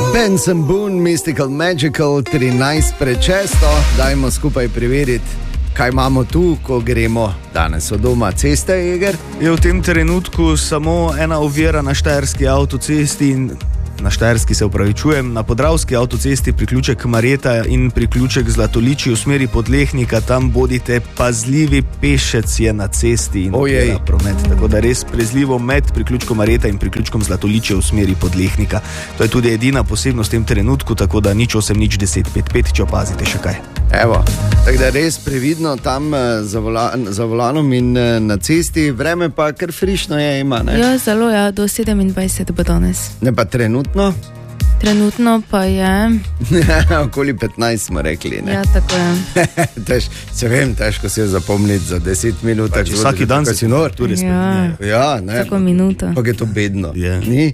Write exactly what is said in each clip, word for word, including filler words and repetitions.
Benson Boone, Mystical Magical, trinajst pred šesto. Dajmo skupaj preveriti, kaj imamo tu, ko gremo danes od doma. Cesta, Jeger? Je v tem trenutku samo ena ovira na štajerski avtocesti in na štajerski se upravičujem, na podravski avtocesti priključek Marjeta in priključek Zlatoliči v smeri Podlehnika, tam bodite pazljivi, pešec je na cesti in ovira promet, tako da res prezljivo med priključkom Marjeta in priključkom Zlatoliči v smeri Podlehnika. To je tudi edina posebnost v tem trenutku, tako da nič osem, nič deset, pet pet, če opazite še kaj. Evo, tako da res previdno tam za, vola, za volanom in na cesti, vreme pa kar frišno je, ima, ne? Ja, zelo, ja, do sedemindvajset bo danes. Ne pa trenutno? Trenutno pa je... okoli petnajst smo rekli, ne? Ja, tako je. Tež, se vem, težko se je zapomniti za deset minut. Pač vsaki dan si nor. Ja, ja, ne? Tako minuta. Pa je to bedno. Yeah. Ni?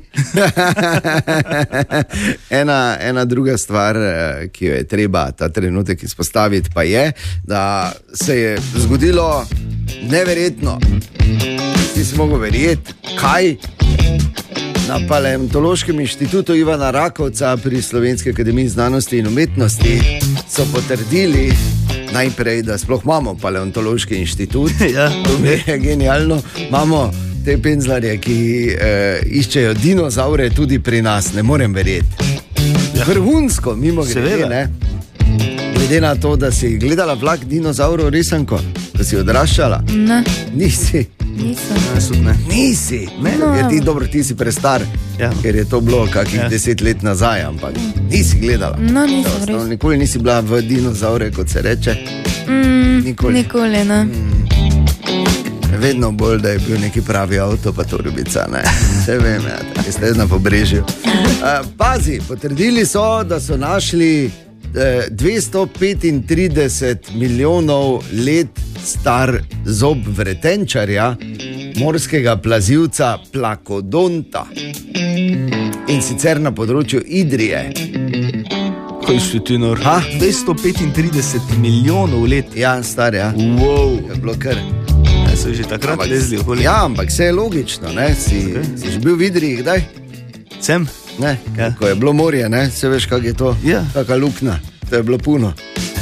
ena, ena druga stvar, ki jo je treba ta trenutek izpostaviti, pa je, da se je zgodilo neverjetno. Ti si mogel verjeti, kaj? Na Paleontološkem inštitutu Ivana Rakovca pri Slovenski akademiji znanosti in umetnosti so potrdili najprej, da sploh imamo Paleontološki inštitut. Ja, to je genialno. Imamo te penzlarje, ki eh, iščejo dinozaure tudi pri nas, ne morem verjeti. Ja. Vrhunsko, mimo grede, ne? Glede na to, da si gledala vlak dinozaurov risanko, da si odraščala. Ne. Nisi. Nisem. Ne. Nisi, ne, no. Je ti dobro, ti si prestar, ja. Ker je to bilo kakih ja. deset let nazaj, ampak nisi gledala. No, nisem to, res. Nikoli nisi bila v dinozaure, kot se reče. Mm, nikoli. Nikoli, ne. Mm. Vedno bolj, da je bil neki pravi avto, pa to ljubica, ne. Vse vem, ja, tako ste na pobrežju. Uh, pazi, potrdili so, da so našli uh, dvesto petintrideset milijonov let star zob vretenčarja, morskega plazivca plakodonta. In sicer na področju Idrije. Kaj si ti nor? Ha? dvesto petintrideset milijonov let. Ja, star, ja. Wow. Je bilo kar. Ja, so že takrat ampak, lezli okoli. Ja, ampak vse je logično, ne? Si, okay. si že bil v Idriji, kdaj? Sem. Ne, ja. Ko je bilo morje, ne? Se veš, kak je to? Ja. Taka lukna. To je bilo puno.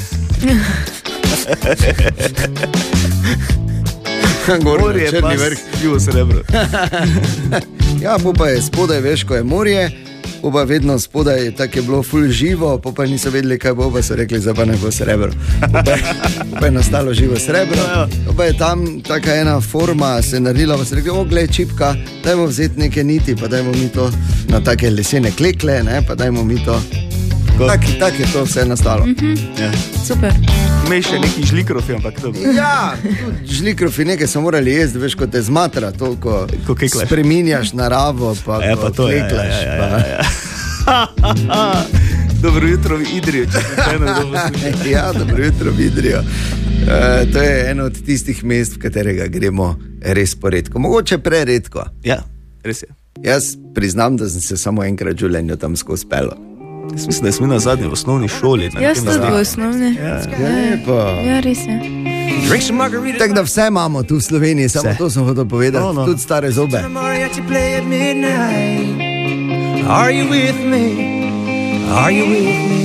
Morje je pa živo srebro. Ja, pa je spodaj, veš, ko je morje, pa vedno spodaj tako je bilo ful živo, pa niso vedeli, kaj bo, pa so rekli, zdaj pa ne bo srebro. Pa je nastalo živo srebro, pa je tam taka ena forma se naredila, pa so rekli, o, glej, čipka, dajmo vzeti neke niti, pa dajmo mi to na take lesene klekle, ne, pa dajmo mi to. Tako tak je to vse nastalo. Mm-hmm. Ja. Super. Imej še neki žlikrofi, ampak to bo. Ja, žlikrofi nekaj so morali jesti, veš, ko te zmatra, to, ko, ko spreminjaš naravo, pa ja, ko pa to, kleklaš. Ja, ja, ja, ja. Dobro jutro v Idrijo, če se eno dobro sliši. Ja, dobro jutro v Idrijo. Uh, to je eno od tistih mest, v katerega gremo res poredko. Mogoče preredko. Ja, res je. Jaz priznam, da sem se samo enkrat v življenju tam skozi pelo. Jaz mislim, da smo na zadnji v osnovni šoli. Jaz tudi v osnovni. Ja, ja, ja res je. Tako da vse imamo tu v Sloveniji, samo vse. To sem hotel povedati, no, no. Tudi stare zobe. Are you with me? Are you with me?